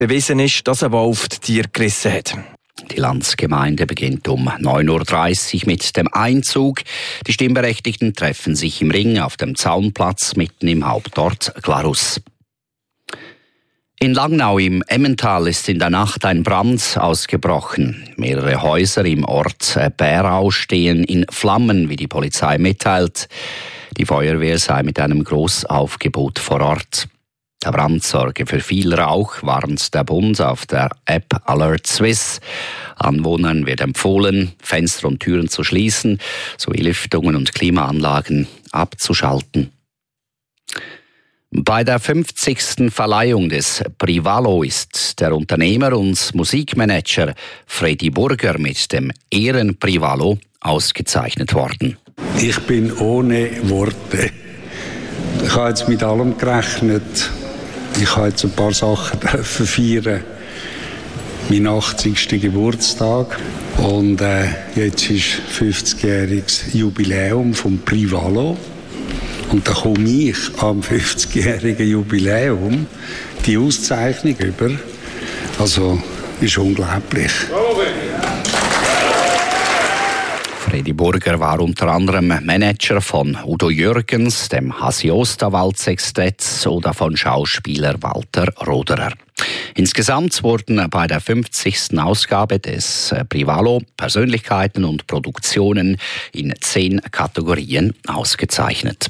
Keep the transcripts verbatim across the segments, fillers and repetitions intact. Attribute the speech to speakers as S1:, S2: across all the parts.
S1: bewiesen ist, dass ein Wolf die Tiere gerissen hat.
S2: Die Landsgemeinde beginnt um neun Uhr dreißig mit dem Einzug. Die Stimmberechtigten treffen sich im Ring auf dem Zaunplatz mitten im Hauptort Glarus. In Langnau im Emmental ist in der Nacht ein Brand ausgebrochen. Mehrere Häuser im Ort Bärau stehen in Flammen, wie die Polizei mitteilt. Die Feuerwehr sei mit einem Grossaufgebot vor Ort. Der Brand sorge für viel Rauch, warnt der Bund auf der App Alert Swiss. Anwohnern wird empfohlen, Fenster und Türen zu schließen, sowie Lüftungen und Klimaanlagen abzuschalten. Bei der fünfzigsten Verleihung des Privalo ist der Unternehmer und Musikmanager Freddy Burger mit dem Ehrenprivalo ausgezeichnet worden.
S3: Ich bin ohne Worte. Ich habe jetzt mit allem gerechnet. Ich habe jetzt ein paar Sachen feiern. Mein achtzigsten Geburtstag. Und äh, jetzt ist fünfzigjähriges Jubiläum vom Privalo. Und da komme ich am fünfzigjährigen Jubiläum die Auszeichnung über. Also, ist unglaublich.
S2: Freddy Burger war unter anderem Manager von Udo Jürgens, dem Hasi-Osta-Waldsextett oder von Schauspieler Walter Roderer. Insgesamt wurden bei der fünfzigsten Ausgabe des Privalo Persönlichkeiten und Produktionen in zehn Kategorien ausgezeichnet.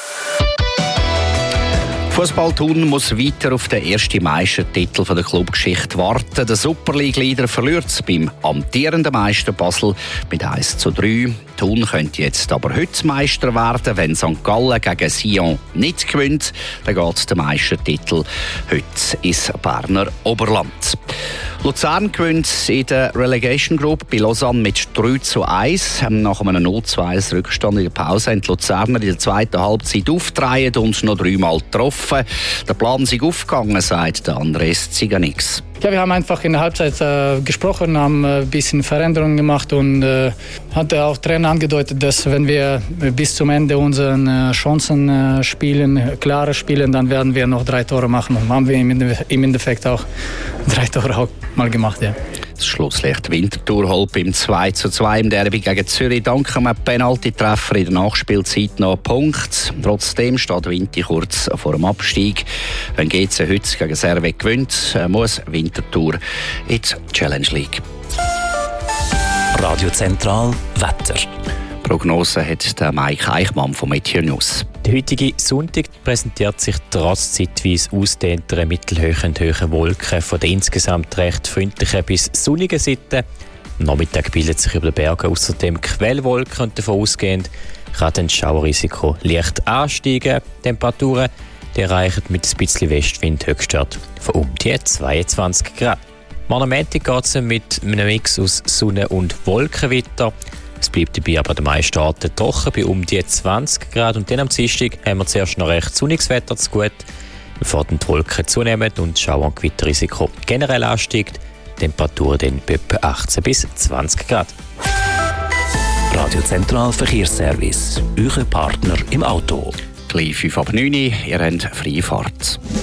S2: Fußball Thun muss weiter auf den ersten Meistertitel der Clubgeschichte warten. Der Super League-Leader verliert beim amtierenden Meister Basel mit eins zu drei. Thun könnte jetzt aber heute Meister werden, wenn Sankt Gallen gegen Sion nicht gewinnt. Dann geht der Meistertitel heute ins Berner Oberland. Luzern gewinnt in der Relegation Group bei Lausanne mit drei zu eins. Nach einem null zu eins Rückstand in der Pause haben die Luzerner in der zweiten Halbzeit aufgedreht und noch dreimal getroffen. Der Plan ist aufgegangen, sagt Andres Ziganix.
S4: Ja, wir haben einfach in der Halbzeit äh, gesprochen, haben ein bisschen Veränderungen gemacht und äh, hat auch Trainer angedeutet, dass wenn wir bis zum Ende unseren äh, Chancen äh, spielen, klare spielen, dann werden wir noch drei Tore machen. Und haben wir im, im Endeffekt auch drei Tore auch mal gemacht, ja.
S2: Das Schlusslicht Winterthur holt beim zwei zu zwei im Derby gegen Zürich dank einem Penaltytreffer in der Nachspielzeit noch einen Punkt. Trotzdem steht Winti kurz vor dem Abstieg. Wenn G C heute gegen Servet gewinnt, muss Winterthur in die Challenge League.
S5: Radio Zentral Wetter.
S2: Prognose hat der Mike Eichmann von Meteo News.
S6: Der heutige Sonntag präsentiert sich trotz zeitweise ausdehnteren mittelhohen und hohen Wolken von der insgesamt recht freundlichen bis sonnigen Seite. Am Nachmittag bildet sich über den Bergen außerdem Quellwolken und davon ausgehend kann dann das Schauerrisiko leicht ansteigen. Temperaturen die erreichen mit ein bisschen Westwind Höchstwert von um die zweiundzwanzig Grad. Morgen am Montag geht es mit einem Mix aus Sonne und Wolken weiter. Es bleibt dabei aber den meisten Orten trocken bei um die zwanzig Grad. Und dann am Dienstag haben wir zuerst noch recht sonniges Wetter zu gut, bevor die Wolken zunehmen und das Schauer- und Gewitterrisiko generell ansteigt. Temperaturen dann bei etwa achtzehn bis zwanzig Grad.
S5: Radio Zentral Verkehrsservice. Euer Partner im Auto.
S2: Gleich fünf ab neun Uhr, ihr habt freie Fahrt.